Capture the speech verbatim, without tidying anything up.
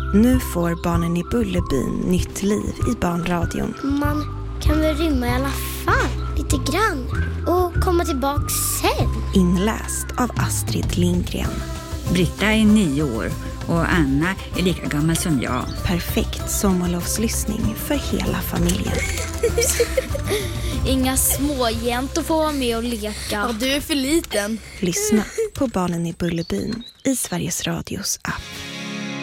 Nu får Barnen i Bullerbyn nytt liv i barnradion. Man kan väl rymma i alla fall, lite grann. Och komma tillbaka sen. Inläst av Astrid Lindgren. Britta är nio år och Anna är lika gammal som jag. Perfekt sommarlovslyssning för hela familjen. Inga småjäntor får vara med och leka. Ja, du är för liten. Lyssna på Barnen i Bullerbyn i Sveriges Radios app.